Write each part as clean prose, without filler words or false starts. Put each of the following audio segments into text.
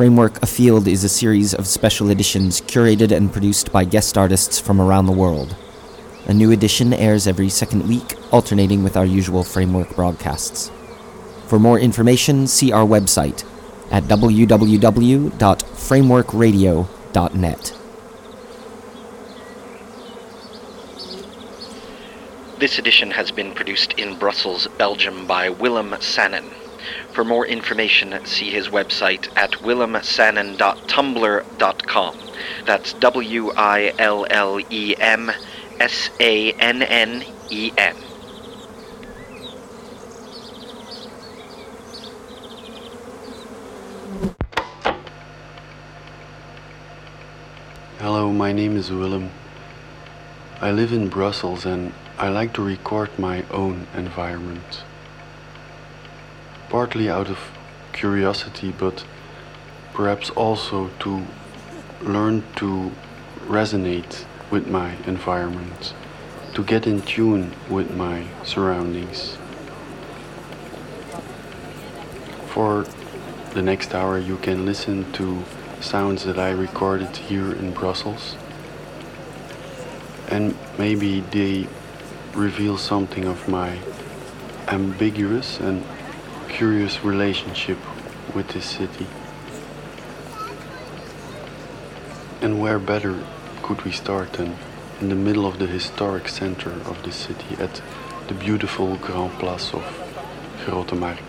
Framework Afield is a series of special editions curated and produced by guest artists from around the world. A new edition airs every second week, alternating with our usual Framework broadcasts. For more information, see our website at www.frameworkradio.net. This edition has been produced in Brussels, Belgium by Willem Sannen. For more information, see his website at willemsannen.tumblr.com. That's WILLEMSANNEN. Hello, my name is Willem. I live in Brussels and I like to record my own environment. Partly out of curiosity, but perhaps also to learn to resonate with my environment, to get in tune with my surroundings. For the next hour you can listen to sounds that I recorded here in Brussels, and maybe they reveal something of my ambiguous and curious relationship with this city. And where better could we start than in the middle of the historic center of the city at the beautiful Grand Place of Grote Markt.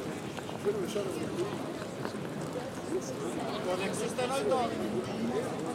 Non existe noi